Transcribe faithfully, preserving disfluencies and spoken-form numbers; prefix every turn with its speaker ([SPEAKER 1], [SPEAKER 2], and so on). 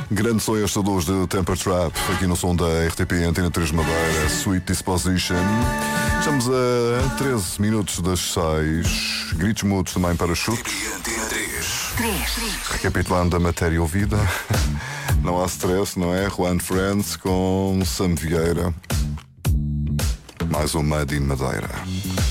[SPEAKER 1] Grande som esta luz de Temper Trap, aqui no som da R T P Antena três Madeira, Sweet Disposition. Estamos a treze minutos das seis. Gritos mudos também para chutes. Recapitulando a matéria ouvida. Não há stress, não é? Juan Friends com Sam Vieira. Mais um Made in Madeira.